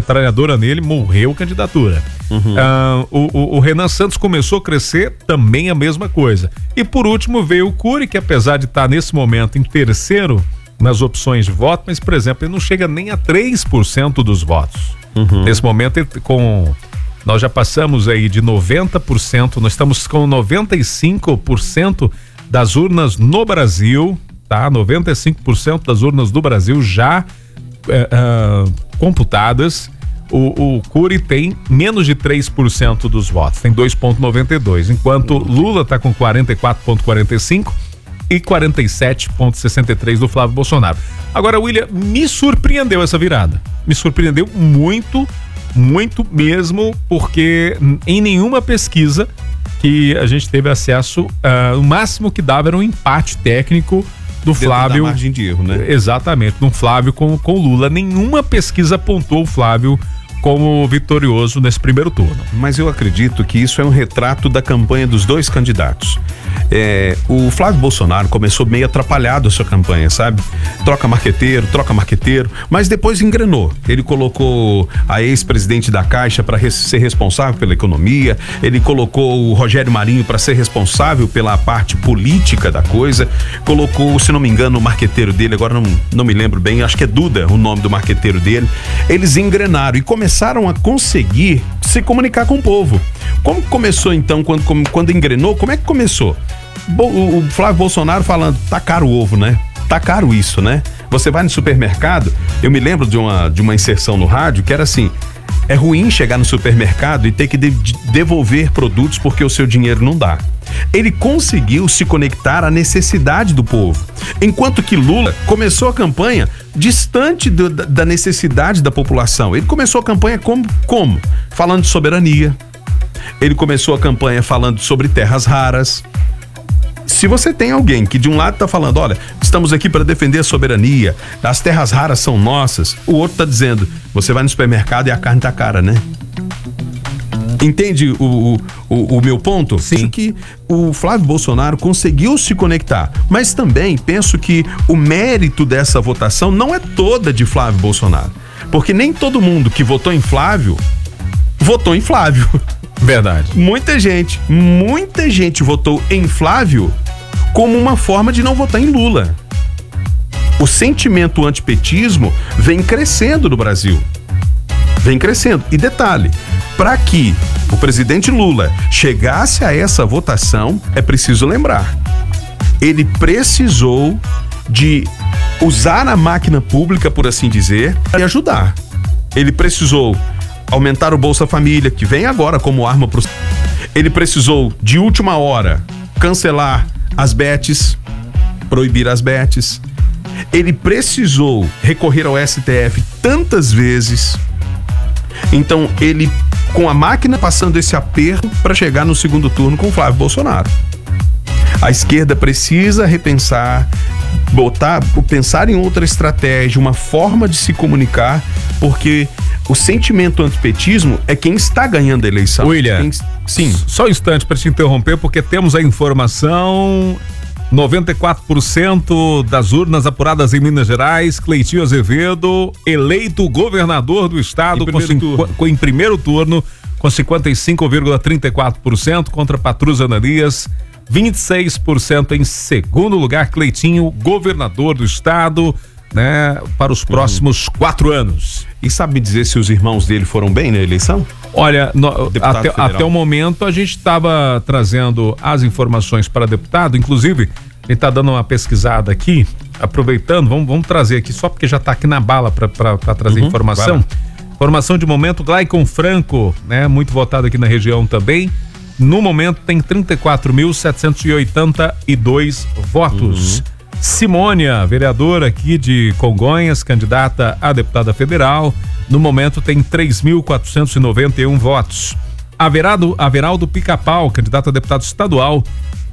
metralhadora nele, morreu candidatura. O Renan Santos começou a crescer, também a mesma coisa. E por último veio o Cury, que apesar de estar nesse momento em terceiro nas opções de voto, mas, por exemplo, ele não chega nem a 3% dos votos. Nesse momento, nós já passamos aí de 90%, nós estamos com 95% das urnas no Brasil, tá? 95% das urnas do Brasil já computadas. O Cury tem menos de 3% dos votos, tem 2,92%, enquanto Lula está com 44,45% e 47,63% do Flávio Bolsonaro. Agora, William, me surpreendeu essa virada. Me surpreendeu muito, muito mesmo, porque em nenhuma pesquisa que a gente teve acesso, o máximo que dava era um empate técnico do Flávio. Da margem de erro, né? Exatamente, do Flávio com Lula. Nenhuma pesquisa apontou o Flávio como vitorioso nesse primeiro turno. Mas eu acredito que isso é um retrato da campanha dos dois candidatos. O Flávio Bolsonaro começou meio atrapalhado a sua campanha, sabe? Troca marqueteiro, mas depois engrenou. Ele colocou a ex-presidente da Caixa para ser responsável pela economia, ele colocou o Rogério Marinho para ser responsável pela parte política da coisa, colocou, se não me engano, o marqueteiro dele, agora não me lembro bem, acho que é Duda o nome do marqueteiro dele. Eles engrenaram e começaram a conseguir se comunicar com o povo. Como começou então, quando engrenou, como é que começou? O Flávio Bolsonaro falando, tá caro o ovo, né? Tá caro isso, né? Você vai no supermercado, eu me lembro de uma inserção no rádio que era assim, é ruim chegar no supermercado e ter que devolver produtos porque o seu dinheiro não dá. Ele conseguiu se conectar à necessidade do povo, enquanto que Lula começou a campanha distante da necessidade da população. Ele começou a campanha como? Falando de soberania. Ele começou a campanha falando sobre terras raras. Se você tem alguém que de um lado tá falando, olha, estamos aqui para defender a soberania, as terras raras são nossas, o outro tá dizendo, você vai no supermercado e a carne tá cara, né? Entende o meu ponto? Sim. Acho que o Flávio Bolsonaro conseguiu se conectar, mas também penso que o mérito dessa votação não é toda de Flávio Bolsonaro, porque nem todo mundo que votou em Flávio votou em Flávio. Verdade. Muita gente votou em Flávio como uma forma de não votar em Lula. O sentimento antipetismo vem crescendo no Brasil. Vem crescendo. E detalhe, para que o presidente Lula chegasse a essa votação, é preciso lembrar, ele precisou de usar a máquina pública, por assim dizer, para ajudar. Ele precisou aumentar o Bolsa Família, que vem agora como arma pro... Ele precisou, de última hora, cancelar as bets, proibir as bets. Ele precisou recorrer ao STF tantas vezes. Então, ele, com a máquina passando esse aperto para chegar no segundo turno com o Flávio Bolsonaro. A esquerda precisa repensar, pensar em outra estratégia, uma forma de se comunicar, porque o sentimento antipetismo é quem está ganhando a eleição. William, sim. Só um instante para te interromper, porque temos a informação: 94% das urnas apuradas em Minas Gerais, Cleitinho Azevedo, eleito governador do estado em primeiro turno, com 55,34%, contra Patrus Ananias, 26% em segundo lugar, Cleitinho, governador do estado, né, para os próximos 4 anos. E sabe me dizer se os irmãos dele foram bem na eleição? Olha, até o momento a gente estava trazendo as informações para deputado, inclusive a gente está dando uma pesquisada aqui, aproveitando, vamos trazer aqui, só porque já está aqui na bala para trazer informação. Informação de momento, Glaicon Franco, né, muito votado aqui na região também. No momento tem 34.782 votos. Simônia, vereadora aqui de Congonhas, candidata a deputada federal, no momento tem 3.491 votos. Averaldo Pica-Pau, candidato a deputado estadual,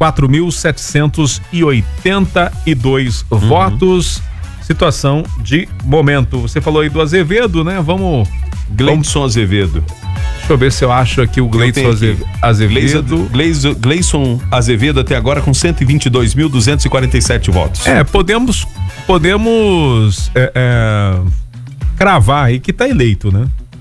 4.782 votos. Situação de momento. Você falou aí do Azevedo, né? Gleidson Azevedo. Deixa eu ver se eu acho aqui o Gleidson Azevedo. Gleidson Azevedo até agora com 122.247 votos. Podemos cravar aí que tá eleito, né?